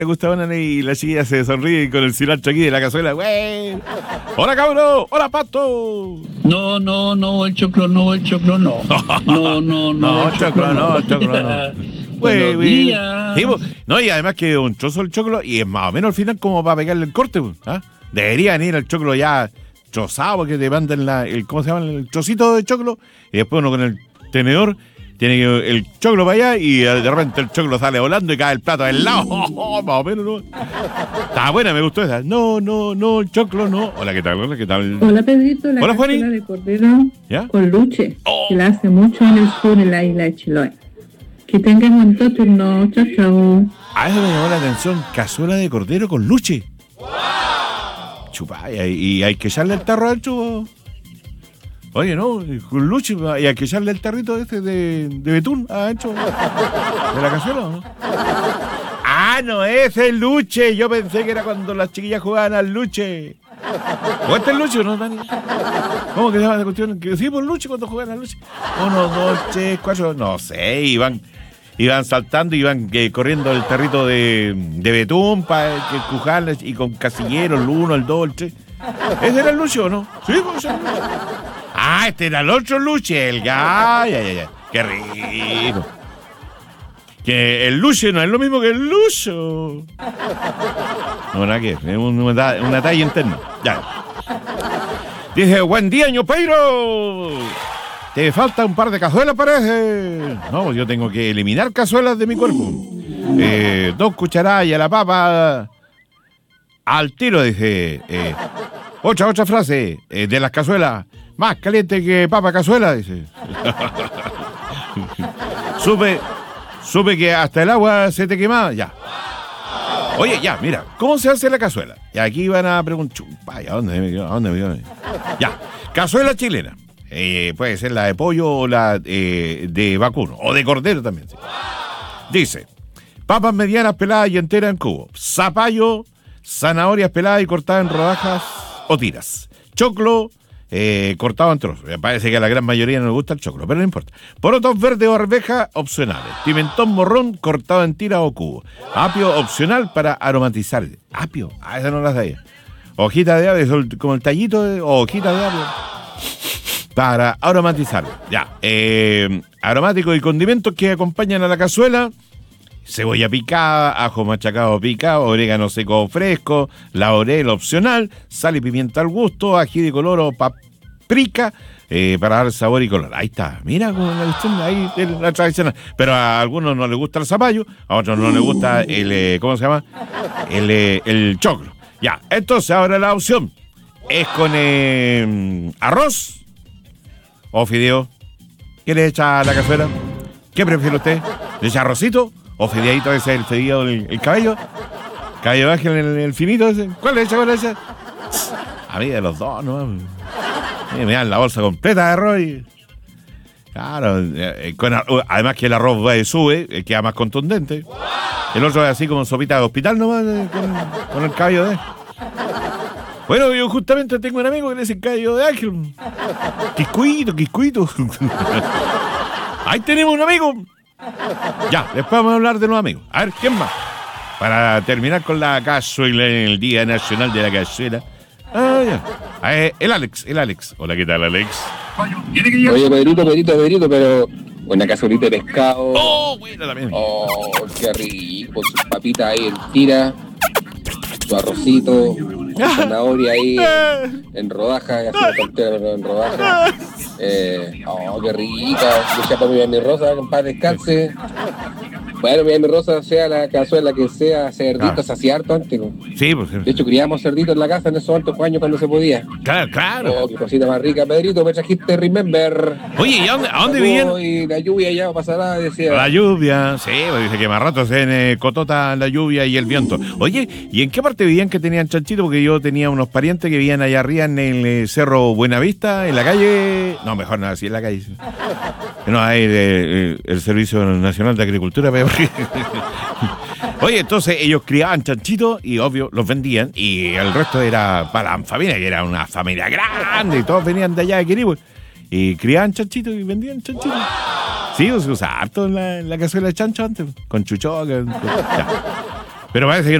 Le gustaban y la chiquilla se sonríe con el cilantro aquí de la cazuela. ¡Güey! ¡Hola, cabrón! ¡Hola, pato! No, el choclo no. El choclo no. Buenos días. Sí, no, y además que un trozo del choclo y es más o menos al final como para pegarle el corte. ¿Ah? Deberían ir al choclo ya trozado porque te mandan ¿cómo se llama? El trocito de choclo y después uno con el tenedor tiene que el choclo para allá y de repente el choclo sale volando y cae el plato del lado. Más o menos, ¿no? Está buena, me gustó esa. No, el choclo no. Hola, ¿qué tal? Hola, Pedrito. La cazuela de cordero con luche, que la hace mucho en el sur, en la isla de Chiloé. Que tengan un buen turno. Chao, chao. A eso me llamó la atención. Cazuela de cordero con luche. Chupá, y hay que echarle el tarro adentro. Oye, no, con luche, y hay que echarle el tarrito este de betún adentro de la cazuela, ¿no? Ah, no, ese es el luche. Yo pensé que era cuando las chiquillas jugaban al luche. ¿O este es luche o no, Dani? ¿Cómo que se llama esa cuestión? Que sí, por luche cuando juegan al luche. 1, 2, 3, 4, no sé, iban saltando, iban corriendo el tarrito de betún para empujarles y con casilleros, el 1, el 2, el 3. ¿Ese era el luche o no? Sí, pues era el luche. Ah, este era el otro luche, el ya. Qué rico. Que el luche no es lo mismo que el lucho. No, nada que es una talla interna. Ya. Dice, buen día, ñopeiro. Te falta un par de cazuelas, parece. No, yo tengo que eliminar cazuelas de mi cuerpo. 2 cucharadas y a la papa. Al tiro, dice. Otra frase de las cazuelas. Más caliente que papa cazuela, dice. Supe que hasta el agua se te quemaba. Ya. Oye, ya, mira, ¿cómo se hace la cazuela? Y aquí van a preguntar, vaya, ¿a dónde me quedo? Ya, cazuela chilena. Puede ser la de pollo o la de vacuno, o de cordero también. Sí. Dice, papas medianas peladas y enteras en cubos. Zapallo, zanahorias peladas y cortadas en rodajas o tiras. Choclo, cortado en trozos. Me parece que a la gran mayoría no le gusta el choclo, pero no importa. Porotos verdes o arvejas opcionales. Pimentón morrón cortado en tiras o cubos. Apio opcional para aromatizar. Apio, esa no la sabía. Hojita de apio, como el tallito o hojita de apio para aromatizar. Ya. Aromáticos y condimentos que acompañan a la cazuela. Cebolla picada, ajo machacado picado, orégano seco o fresco, laurel opcional, sal y pimienta al gusto, ají de color o paprika para dar sabor y color. Ahí está, mira con la cuestión ahí la tradicional. Pero a algunos no les gusta el zapallo, a otros no les gusta el, ¿cómo se llama? El choclo. Ya, entonces ahora la opción es con arroz o fideo. ¿Qué le echa a la cazuela? ¿Qué prefiere usted? ¿Le echa arrocito? O fideito, ese es el fideo, el cabello. Cabello ángel, el finito ese. ¿Cuál le echa? A mí de los dos, ¿no? Me dan la bolsa completa de arroz y... Claro, además que el arroz sube, queda más contundente. El otro es así como sopita de hospital nomás, con el cabello de... Bueno, yo justamente tengo un amigo que le dice cabello de ángel. Quiscuito. Ahí tenemos un amigo. Ya, después vamos a hablar de los amigos. A ver, ¿quién más? Para terminar con la cazuela en el Día Nacional de la Cazuela. El Alex. Hola, ¿qué tal, Alex? Oye, Pedrito, pero una cazuelita de pescado. Oh, bueno, también. Oh, qué rico. Con sus papitas ahí en tira, su arrocito, su zanahoria ahí en rodaja, en rodaja. Qué rica. Yo para mi Rosa, compadre, descanse. Bueno, mi Rosa, sea la cazuela que sea, cerditos, hacía harto antes. Sí, pues. De hecho, criamos cerditos en la casa en esos altos años cuando se podía. Claro. Oh, qué cosita más rica. Pedrito, me trajiste Remember. Oye, ¿y a dónde vivían? Y la lluvia ya pasará, decía. La lluvia, sí, pues dice que más rato se cotota la lluvia y el viento. Oye, ¿y en qué parte vivían que tenían chanchito? Porque yo tenía unos parientes que vivían allá arriba en el Cerro Buenavista, en la calle... No, mejor no, así en la calle. No, hay el Servicio Nacional de Agricultura, pero... Oye, entonces ellos criaban chanchitos y obvio los vendían y el resto era para la familia, que era una familia grande y todos venían de allá de Quirihue y criaban chanchitos y vendían chanchitos. Sí, se usaba harto en la cazuela de chancho antes, con chuchoca. Pero parece que